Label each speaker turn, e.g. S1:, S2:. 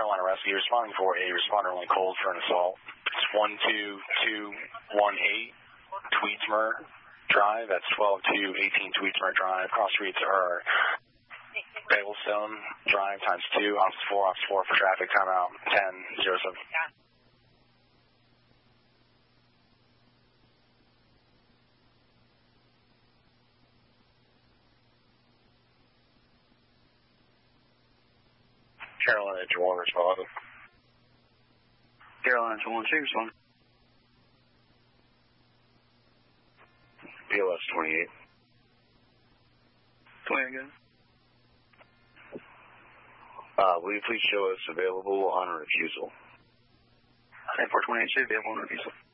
S1: Carolina Rescue, responding for a responder-only cold for an assault. It's 12218 Tweedsmuir Drive. That's 12218 Tweedsmuir Drive. Cross streets are Bagelstone Drive times 2, Office 4 for traffic, timeout 10:07. Carolina Engine 1 responding.
S2: Carolina Engine 1, 2 responding.
S1: PLS 28.
S2: 28 again.
S1: Will you please show us available on refusal?
S2: 10-428 should be available on refusal.